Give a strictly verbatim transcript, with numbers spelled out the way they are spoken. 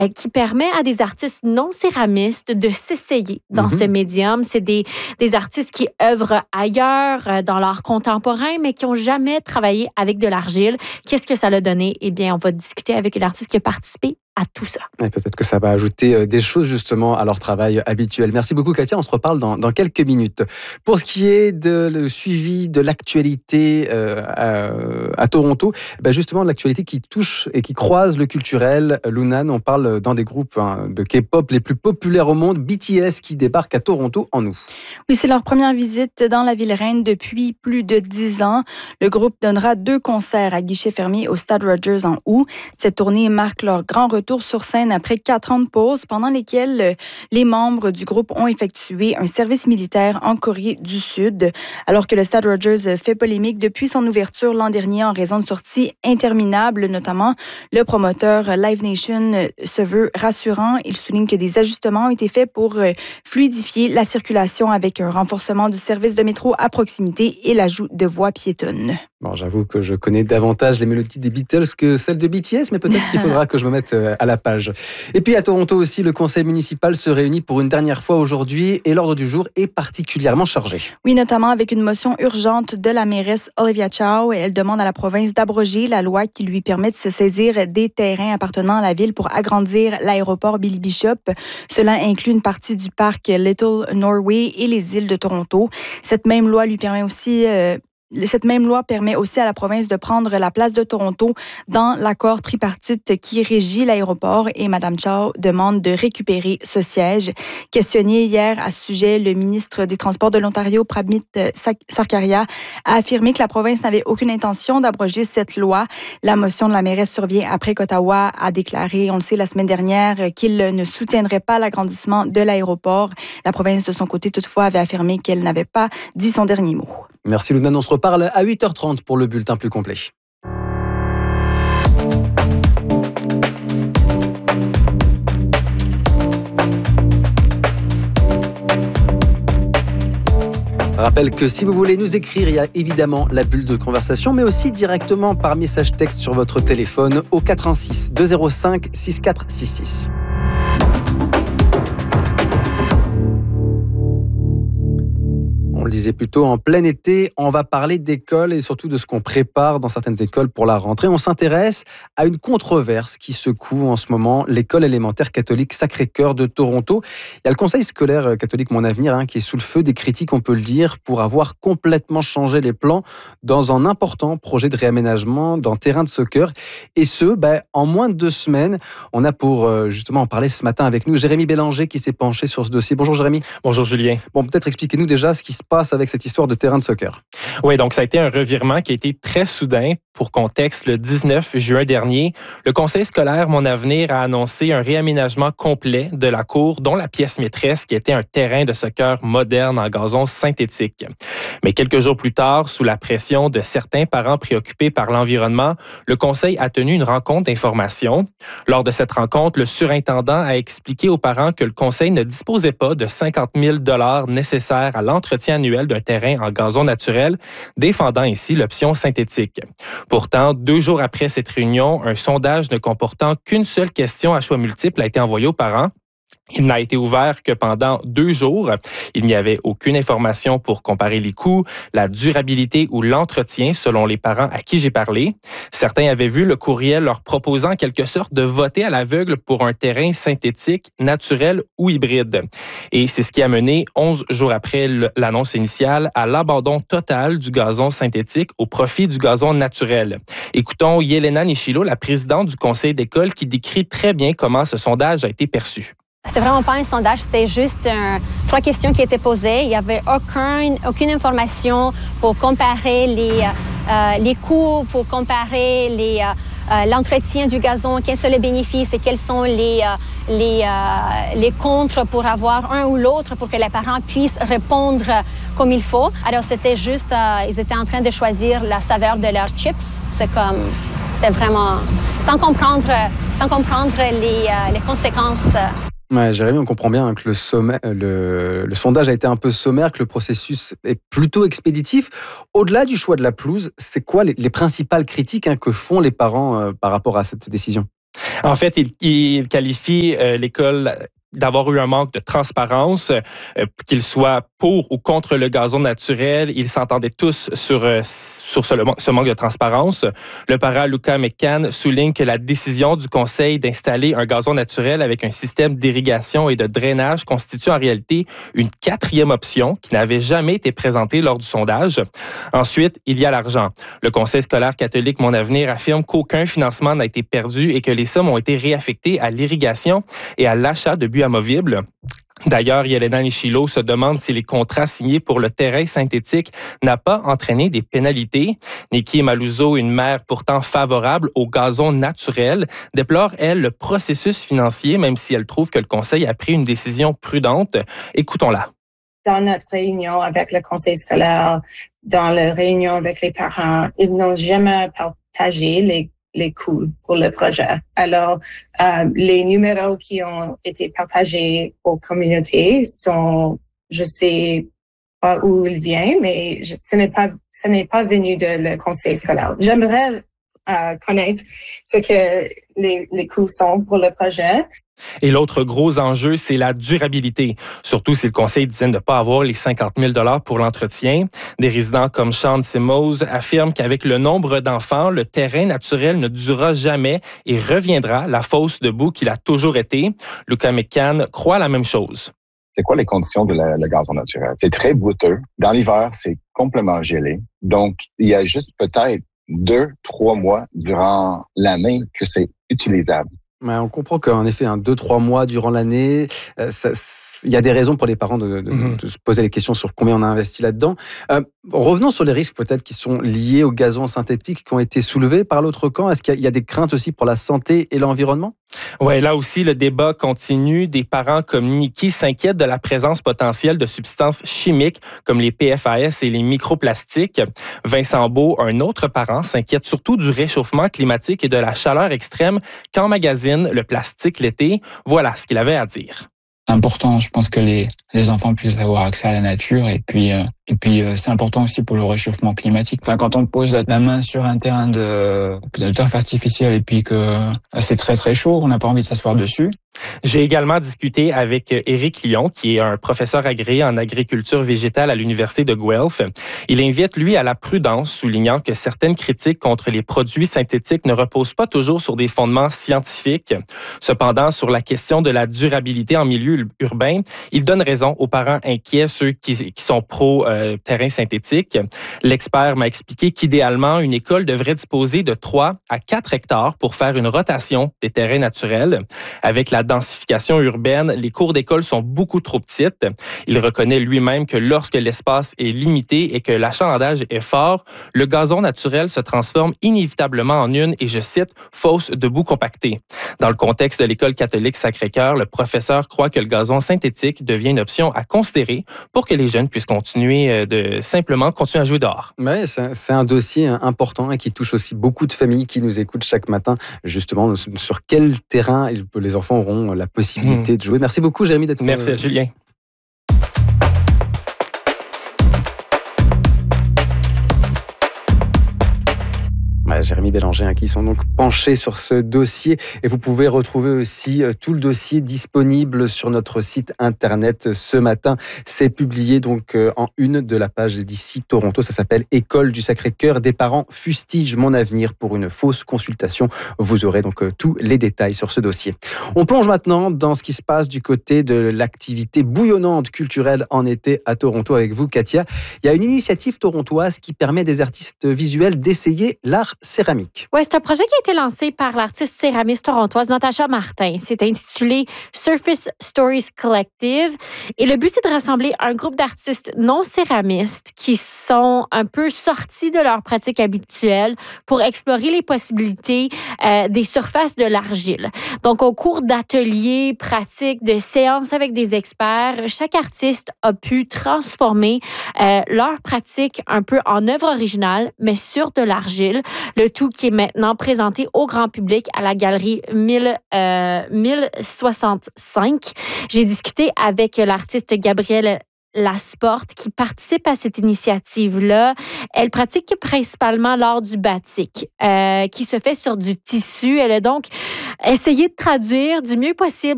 euh, qui permet à des artistes non céramistes de s'essayer dans Mhm. ce médium. C'est des, des artistes qui œuvrent ailleurs, euh, dans l'art contemporain, mais qui n'ont jamais travaillé avec de l'argile. Qu'est-ce que ça l'a donné? Eh bien, on va discuter avec l'artiste qui a participé à tout ça. Et peut-être que ça va ajouter euh, des choses justement à leur travail habituel. Merci beaucoup Katia, on se reparle dans, dans quelques minutes. Pour ce qui est de le suivi de l'actualité euh, à, à Toronto, ben justement de l'actualité qui touche et qui croise le culturel, Lunan, on parle dans des groupes hein, de K-pop les plus populaires au monde, B T S qui débarque à Toronto en août. Oui, c'est leur première visite dans la ville reine depuis plus de dix ans. Le groupe donnera deux concerts à guichet fermé au Stade Rogers en août. Cette tournée marque leur grand retour sur scène après quatre ans de pause pendant lesquels les membres du groupe ont effectué un service militaire en Corée du Sud. Alors que le Stade Rogers fait polémique depuis son ouverture l'an dernier en raison de sorties interminables, notamment, le promoteur Live Nation se veut rassurant. Il souligne que des ajustements ont été faits pour fluidifier la circulation avec un renforcement du service de métro à proximité et l'ajout de voies piétonnes. Bon, j'avoue que je connais davantage les mélodies des Beatles que celles de B T S, mais peut-être qu'il faudra que je me mette à la page. Et puis à Toronto aussi, le conseil municipal se réunit pour une dernière fois aujourd'hui et l'ordre du jour est particulièrement chargé. Oui, notamment avec une motion urgente de la mairesse Olivia Chow. Elle demande à la province d'abroger la loi qui lui permet de se saisir des terrains appartenant à la ville pour agrandir l'aéroport Billy Bishop. Cela inclut une partie du parc Little Norway et les îles de Toronto. Cette même loi lui permet aussi... Euh, Cette même loi permet aussi à la province de prendre la place de Toronto dans l'accord tripartite qui régit l'aéroport et Mme Chow demande de récupérer ce siège. Questionné hier à ce sujet, le ministre des Transports de l'Ontario, Pramit Sarkaria, a affirmé que la province n'avait aucune intention d'abroger cette loi. La motion de la mairesse survient après qu'Ottawa a déclaré, on le sait, la semaine dernière, qu'il ne soutiendrait pas l'agrandissement de l'aéroport. La province, de son côté, toutefois, avait affirmé qu'elle n'avait pas dit son dernier mot. Merci Lunan, on se reparle à huit heures trente pour le bulletin plus complet. Rappelle que si vous voulez nous écrire, il y a évidemment la bulle de conversation, mais aussi directement par message texte sur votre téléphone au quatre un six deux zéro cinq six quatre six six. On le disait plus tôt, en plein été, on va parler d'école et surtout de ce qu'on prépare dans certaines écoles pour la rentrée. On s'intéresse à une controverse qui secoue en ce moment l'école élémentaire catholique Sacré-Cœur de Toronto. Il y a le conseil scolaire catholique Mon Avenir hein, qui est sous le feu des critiques, on peut le dire, pour avoir complètement changé les plans dans un important projet de réaménagement d'un terrain de soccer. Et ce, ben, en moins de deux semaines. On a pour euh, justement en parler ce matin avec nous Jérémy Bélanger qui s'est penché sur ce dossier. Bonjour Jérémy. Bonjour Julien. Bon, peut-être expliquez-nous déjà ce qui se passe avec cette histoire de terrain de soccer. Oui, donc ça a été un revirement qui a été très soudain. Pour contexte, le dix-neuf juin dernier, le conseil scolaire Mon Avenir a annoncé un réaménagement complet de la cour, dont la pièce maîtresse qui était un terrain de soccer moderne en gazon synthétique. Mais quelques jours plus tard, sous la pression de certains parents préoccupés par l'environnement, le conseil a tenu une rencontre d'information. Lors de cette rencontre, le surintendant a expliqué aux parents que le conseil ne disposait pas de cinquante mille dollars nécessaires à l'entretien annuel d'un terrain en gazon naturel, défendant ainsi l'option synthétique. Pourtant, deux jours après cette réunion, un sondage ne comportant qu'une seule question à choix multiples a été envoyé aux parents. Il n'a été ouvert que pendant deux jours. Il n'y avait aucune information pour comparer les coûts, la durabilité ou l'entretien selon les parents à qui j'ai parlé. Certains avaient vu le courriel leur proposant en quelque sorte de voter à l'aveugle pour un terrain synthétique, naturel ou hybride. Et c'est ce qui a mené, onze jours après l'annonce initiale, à l'abandon total du gazon synthétique au profit du gazon naturel. Écoutons Yelena Nishilo, la présidente du conseil d'école, qui décrit très bien comment ce sondage a été perçu. C'était vraiment pas un sondage, c'était juste un, trois questions qui étaient posées. Il n'y avait aucun, aucune information pour comparer les, euh, les coûts, pour comparer les, euh, l'entretien du gazon, quels sont les bénéfices et quels sont les, euh, les, euh, les contres pour avoir un ou l'autre pour que les parents puissent répondre comme il faut. Alors c'était juste, euh, ils étaient en train de choisir la saveur de leurs chips. C'est comme, c'était vraiment sans comprendre, sans comprendre les, euh, les conséquences. Ouais, Jérémy, on comprend bien que le, sommet, le, le sondage a été un peu sommaire, que le processus est plutôt expéditif. Au-delà du choix de la pelouse, c'est quoi les, les principales critiques hein, que font les parents euh, par rapport à cette décision ? En fait, il, il qualifie euh, l'école d'avoir eu un manque de transparence, euh, qu'il soit pour ou contre le gazon naturel. Ils s'entendaient tous sur, euh, sur ce, ce manque de transparence. Le parent Luca McCann souligne que la décision du conseil d'installer un gazon naturel avec un système d'irrigation et de drainage constitue en réalité une quatrième option qui n'avait jamais été présentée lors du sondage. Ensuite, il y a l'argent. Le conseil scolaire catholique Mon Avenir affirme qu'aucun financement n'a été perdu et que les sommes ont été réaffectées à l'irrigation et à l'achat de buts amovibles. D'ailleurs, Yelena Nishilo se demande si les contrats signés pour le terrain synthétique n'ont pas entraîné des pénalités. Nikki Maluzo, une mère pourtant favorable au gazon naturel, déplore, elle, le processus financier, même si elle trouve que le conseil a pris une décision prudente. Écoutons-la. Dans notre réunion avec le conseil scolaire, dans la réunion avec les parents, ils n'ont jamais partagé les les coûts pour le projet. Alors, euh, les numéros qui ont été partagés aux communautés sont, je sais pas où ils viennent, mais je, ce n'est pas, ce n'est pas venu de le conseil scolaire. J'aimerais euh, connaître ce que les, les coûts sont pour le projet. Et l'autre gros enjeu, c'est la durabilité. Surtout si le conseil disait ne pas avoir les cinquante mille dollars pour l'entretien. Des résidents comme Sean Simoes affirment qu'avec le nombre d'enfants, le terrain naturel ne durera jamais et reviendra la fosse de boue qu'il a toujours été. Luca McCann croit la même chose. C'est quoi les conditions de la, le gazon naturel? C'est très bouteux. Dans l'hiver, c'est complètement gelé. Donc, il y a juste peut-être deux, trois mois durant l'année que c'est utilisable. Ouais, on comprend qu'en effet, un, deux, trois mois durant l'année, euh, il y a des raisons pour les parents de, de, mmh. de se poser les questions sur combien on a investi là-dedans. Euh, revenons sur les risques peut-être qui sont liés au gazon synthétique qui ont été soulevés par l'autre camp. Est-ce qu'il y a, il y a des craintes aussi pour la santé et l'environnement? Oui, là aussi, le débat continue. Des parents comme Nikki s'inquiètent de la présence potentielle de substances chimiques comme les P F A S et les microplastiques. Vincent Beau, un autre parent, s'inquiète surtout du réchauffement climatique et de la chaleur extrême qu'emmagasine le plastique l'été. Voilà ce qu'il avait à dire. C'est important, je pense que les, les enfants puissent avoir accès à la nature et puis, euh, et puis euh, c'est important aussi pour le réchauffement climatique. Enfin, quand on pose la main sur un terrain de, de turf artificiel et puis que euh, c'est très très chaud, on n'a pas envie de s'asseoir dessus. J'ai également discuté avec Éric Lyon, qui est un professeur agréé en agriculture végétale à l'Université de Guelph. Il invite, lui, à la prudence, soulignant que certaines critiques contre les produits synthétiques ne reposent pas toujours sur des fondements scientifiques. Cependant, sur la question de la durabilité en milieu urbain, il donne raison aux parents inquiets, ceux qui, qui sont pro-terrain euh, synthétique. L'expert m'a expliqué qu'idéalement, une école devrait disposer de trois à quatre hectares pour faire une rotation des terrains naturels. Avec la densification urbaine, les cours d'école sont beaucoup trop petites. Il reconnaît lui-même que lorsque l'espace est limité et que l'achalandage est fort, le gazon naturel se transforme inévitablement en une, et je cite, fosse de boue compactée. Dans le contexte de l'école catholique Sacré-Cœur, le professeur croit que le gazon synthétique devient une option à considérer pour que les jeunes puissent continuer de simplement continuer à jouer dehors. Ouais, c'est, c'est un dossier important et qui touche aussi beaucoup de familles qui nous écoutent chaque matin, justement sur quel terrain les enfants auront la possibilité mmh. de jouer. Merci beaucoup, Jérémy, d'être Merci à Julien. Jérémy Bélanger, hein, qui sont donc penchés sur ce dossier. Et vous pouvez retrouver aussi euh, tout le dossier disponible sur notre site internet ce matin. C'est publié donc euh, en une de la page d'ici Toronto. Ça s'appelle École du Sacré-Cœur. Des parents fustigent mon avenir pour une fausse consultation. Vous aurez donc euh, tous les détails sur ce dossier. On plonge maintenant dans ce qui se passe du côté de l'activité bouillonnante culturelle en été à Toronto avec vous, Katia. Il y a une initiative torontoise qui permet à des artistes visuels d'essayer l'art céramique. Oui, c'est un projet qui a été lancé par l'artiste céramiste torontoise Natacha Martin. C'est intitulé Surface Stories Collective. Et le but, c'est de rassembler un groupe d'artistes non céramistes qui sont un peu sortis de leur pratique habituelle pour explorer les possibilités euh, des surfaces de l'argile. Donc, au cours d'ateliers, pratiques, de séances avec des experts, chaque artiste a pu transformer euh, leur pratique un peu en œuvre originale, mais sur de l'argile. Le tout qui est maintenant présenté au grand public à la galerie mille, euh, mille soixante-cinq. J'ai discuté avec l'artiste Gabrielle Lasport qui participe à cette initiative-là. Elle pratique principalement l'art du batik euh, qui se fait sur du tissu. Elle a donc essayé de traduire du mieux possible